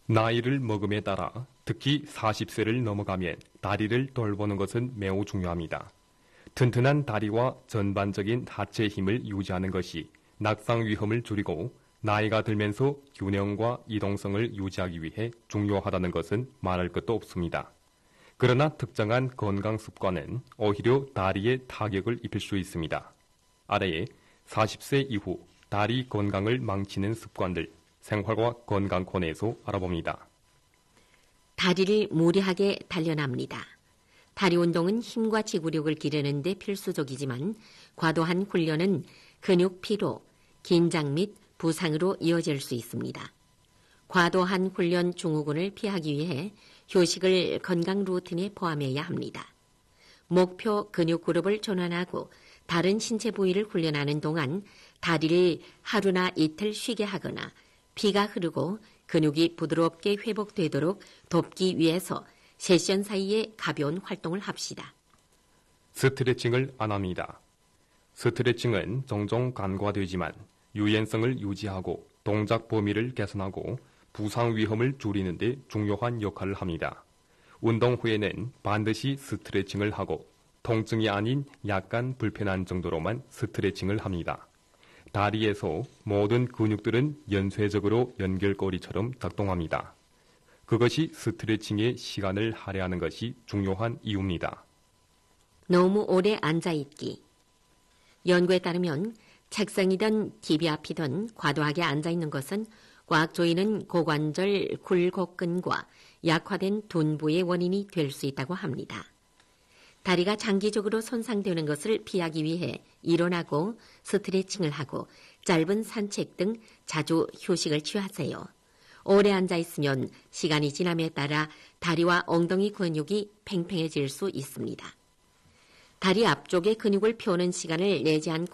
나이를 먹음에 따라 특히 40세를 넘어가면 다리를 돌보는 것은 매우 중요합니다. 튼튼한 다리와 전반적인 하체 힘을 유지하는 것이 낙상 위험을 줄이고 나이가 들면서 균형과 이동성을 유지하기 위해 중요하다는 것은 말할 것도 없습니다. 그러나 특정한 건강 습관은 오히려 다리에 타격을 입힐 수 있습니다. 아래에 40세 이후 다리 건강을 망치는 습관들, 생활과 건강 코너에서 알아봅니다. 다리를 무리하게 단련합니다. 다리 운동은 힘과 지구력을 기르는 데 필수적이지만 과도한 훈련은 근육 피로, 긴장 및 부상으로 이어질 수 있습니다. 과도한 훈련 증후군을 피하기 위해 휴식을 건강 루틴에 포함해야 합니다. 목표 근육 그룹을 전환하고 다른 신체 부위를 훈련하는 동안 다리를 하루나 이틀 쉬게 하거나 피가 흐르고 근육이 부드럽게 회복되도록 돕기 위해서 세션 사이에 가벼운 활동을 합시다. 스트레칭을 안 합니다. 스트레칭은 종종 간과되지만 유연성을 유지하고 동작 범위를 개선하고 부상 위험을 줄이는 데 중요한 역할을 합니다. 운동 후에는 반드시 스트레칭을 하고 통증이 아닌 약간 불편한 정도로만 스트레칭을 합니다. 다리에서 모든 근육들은 연쇄적으로 연결고리처럼 작동합니다. 그것이 스트레칭에 시간을 할애하는 것이 중요한 이유입니다. 너무 오래 앉아있기. 연구에 따르면 책상이든 TV 앞이든 과도하게 앉아있는 것은 꽉 조이는 고관절 굴곡근과 약화된 둔부의 원인이 될 수 있다고 합니다. 다리가 장기적으로 손상되는 것을 피하기 위해 일어나고 스트레칭을 하고 짧은 산책 등 자주 휴식을 취하세요. 오래 앉아있으면 시간이 지남에 따라 다리와 엉덩이 근육이 팽팽해질 수 있습니다. 다리 앞쪽의 근육을 펴는 시간을 내지 않고